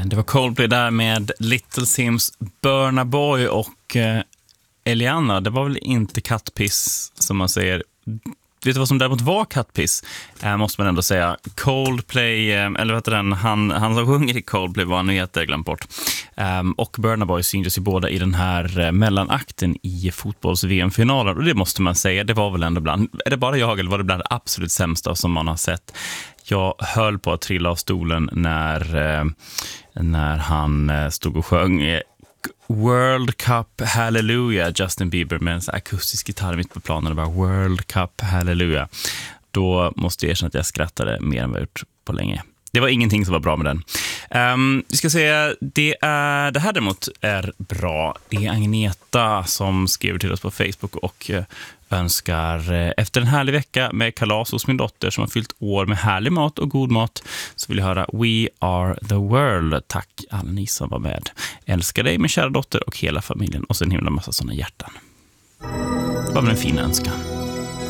Det var Coldplay där med Little Sims, Burna Boy och Eliana. Det var väl inte kattpiss som man säger. Vet du vad som däremot var kattpiss? Måste man ändå säga. Coldplay, eller vad heter den? Han som sjunger i Coldplay var nu heter glömt bort. Och Burna Boy syntes ju båda i den här mellanakten i fotbolls-VM-finalen. Och det måste man säga, det var väl ändå bland, är det bara jag eller var det bland det absolut sämsta som man har sett? Jag höll på att trilla av stolen när han stod och sjöng World Cup Hallelujah, Justin Bieber med en akustisk gitarr mitt på planen och bara World Cup Hallelujah. Då måste jag erkänna att jag skrattade mer än vad jag gjort på länge. Det var ingenting som var bra med den. Vi ska säga, det här däremot är bra. Det är Agneta som skriver till oss på Facebook och önskar efter en härlig vecka med kalas hos min dotter som har fyllt år med härlig mat och god mat, så vill jag höra We Are The World. Tack alla ni som var med. Älskar dig min kära dotter och hela familjen, och så en himla massa såna hjärtan. Det var väl en fin önskan.